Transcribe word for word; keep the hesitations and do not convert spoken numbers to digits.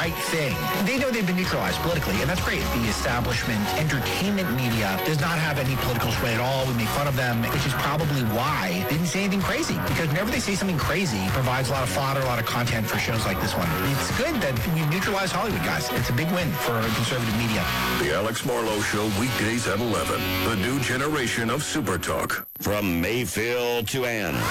right thing. They know they've been neutralized politically, and that's great. The establishment entertainment media does not have any political sway at all. We make fun of them, which is probably why they didn't say anything crazy. Because whenever they say something crazy, it provides a lot of fodder, a lot of content for shows like this one. It's good that we've neutralized Hollywood, guys. It's a big win for conservative media. The Alex Marlowe Show, weekdays at eleven. The new generation of Super Talk. From Mayfield to Ann.